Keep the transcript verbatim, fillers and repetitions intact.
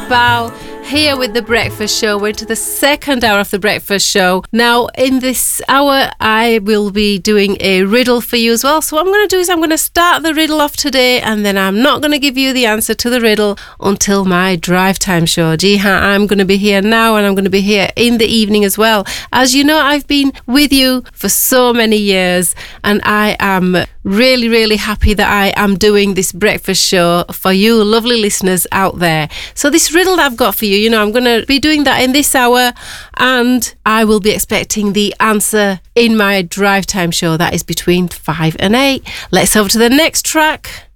Iqbal here with The Breakfast Show. We're into the second hour of The Breakfast Show. Now, in this hour, I will be doing a riddle for you as well. So what I'm going to do is I'm going to start the riddle off today, and then I'm not going to give you the answer to the riddle until my drive time show. Ji haan, I'm going to be here now, and I'm going to be here in the evening as well. As you know, I've been with you for so many years, and I am really, really happy that I am doing this breakfast show for you lovely listeners out there. So this riddle that I've got for you, you know, I'm going to be doing that in this hour, and I will be expecting the answer in my drive time show. That is between five and eight. Let's over to the next track.